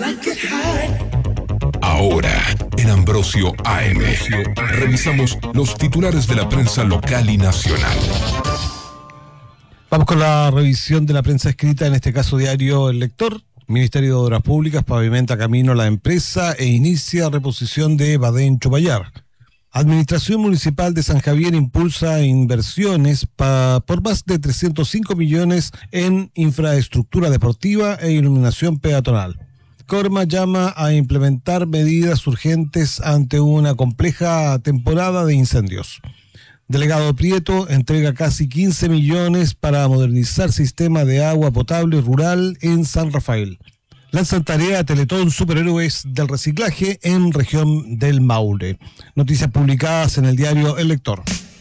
Ahora, en Ambrosio AM, revisamos los titulares de la prensa local y nacional. Vamos con la revisión de la prensa escrita, en este caso diario El Lector. Ministerio de Obras Públicas pavimenta camino a la empresa e inicia reposición de Baden-Chupallar. Administración Municipal de San Javier impulsa inversiones por más de 305 millones en infraestructura deportiva e iluminación peatonal. Corma llama a implementar medidas urgentes ante una compleja temporada de incendios. Delegado Prieto entrega casi 15 millones para modernizar sistema de agua potable rural en San Rafael. Lanzan tarea Teletón Superhéroes del Reciclaje en región del Maule. Noticias publicadas en el diario El Lector.